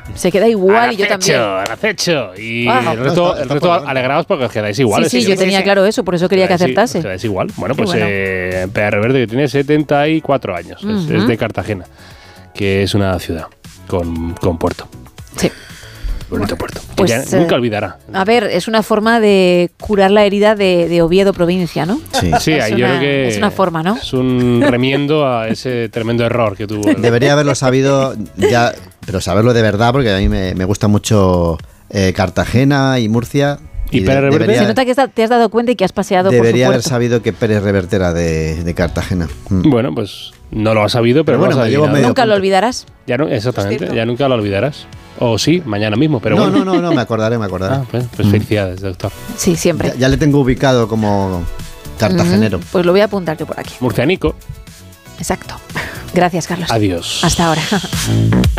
Se queda igual y yo también. Al acecho. Y el resto alegrados porque os quedáis igual. Sí, yo tenía claro eso, por eso quería que acertase. Os quedáis igual. Bueno, pues PR Verde, que tiene 74 años. Es de Cartagena, que es una ciudad con puerto. Sí. Bonito puerto. Pues, ya nunca olvidará. A ver, es una forma de curar la herida de Oviedo, provincia, ¿no? Sí, yo creo que es una forma, ¿no? Es un remiendo a ese tremendo error que tuvo. Debería haberlo sabido ya, pero saberlo de verdad, porque a mí me gusta mucho Cartagena y Murcia. ¿Y Pérez Reverte? Se nota que te has dado cuenta y que has paseado por su puerto. Debería haber sabido que Pérez Reverte era de Cartagena. Bueno, pues no lo has sabido, pero bueno, nunca lo olvidarás. Ya no, exactamente, ya nunca lo olvidarás. O sí, mañana mismo, pero bueno. No, me acordaré. Pues felicidades, doctor. Sí, siempre. Ya le tengo ubicado como cartagenero. Pues lo voy a apuntar yo por aquí. Murcianico. Exacto. Gracias, Carlos. Adiós. Hasta ahora.